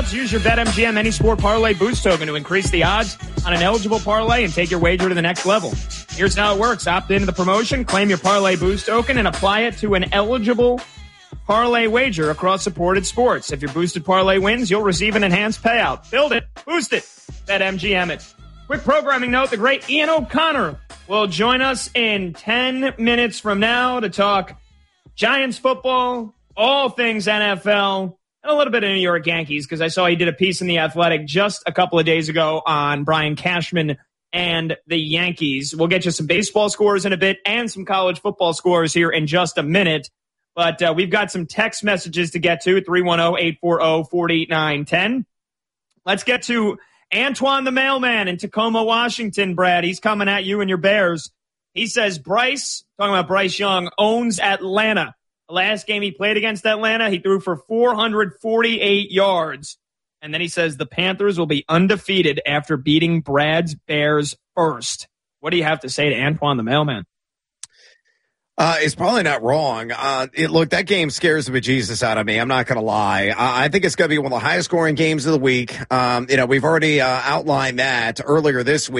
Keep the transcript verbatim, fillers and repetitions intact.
odds, use your BetMGM Any Sport Parlay Boost token to increase the odds on an eligible parlay and take your wager to the next level. Here's how it works. Opt into the promotion, claim your Parlay Boost token, and apply it to an eligible parlay wager across supported sports. If your boosted parlay wins, you'll receive an enhanced payout. Build it. Boost it. BetMGM it. Quick programming note, the great Ian O'Connor will join us in ten minutes from now to talk Giants football, all things N F L, and a little bit of New York Yankees, because I saw he did a piece in The Athletic just a couple of days ago on Brian Cashman and the Yankees. We'll get you some baseball scores in a bit and some college football scores here in just a minute. But uh, we've got some text messages to get to, three one zero, eight four zero, four nine one zero. Let's get to Antoine the Mailman in Tacoma, Washington, Brad. He's coming at you and your Bears. He says Bryce, talking about Bryce Young, owns Atlanta. The last game he played against Atlanta, he threw for four hundred forty-eight yards. And then he says the Panthers will be undefeated after beating Brad's Bears first. What do you have to say to Antoine the Mailman? Uh, it's probably not wrong. Uh, it, look, that game scares the bejesus out of me. I'm not going to lie. I, I think it's going to be one of the highest scoring games of the week. Um, you know, we've already uh, outlined that earlier this week.